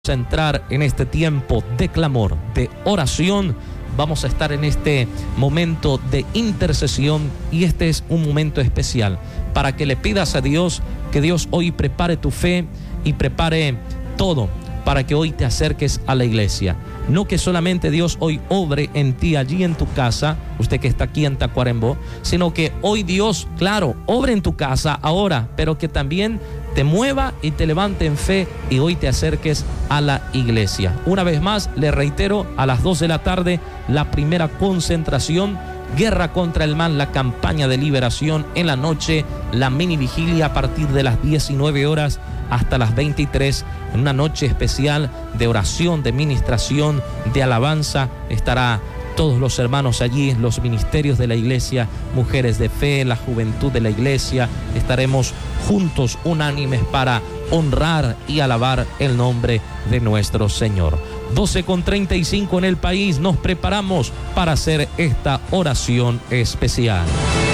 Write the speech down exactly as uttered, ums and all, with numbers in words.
a entrar en este tiempo de clamor, de oración. Vamos a estar en este momento de intercesión y este es un momento especial para que le pidas a Dios que Dios hoy prepare tu fe y prepare todo para que hoy te acerques a la iglesia. No que solamente Dios hoy obre en ti allí en tu casa, usted que está aquí en Tacuarembó, sino que hoy Dios, claro, obre en tu casa ahora, pero que también te mueva y te levante en fe y hoy te acerques a la iglesia. Una vez más, le reitero, a las dos de la tarde, la primera concentración, Guerra contra el Mal, la campaña de liberación. En la noche, la mini vigilia a partir de las diecinueve horas hasta las veintitrés, en una noche especial de oración, de ministración, de alabanza. Estará todos los hermanos allí, los ministerios de la iglesia, mujeres de fe, la juventud de la iglesia. Estaremos juntos, unánimes, para honrar y alabar el nombre de nuestro Señor. doce con treinta y cinco en el país, nos preparamos para hacer esta oración especial.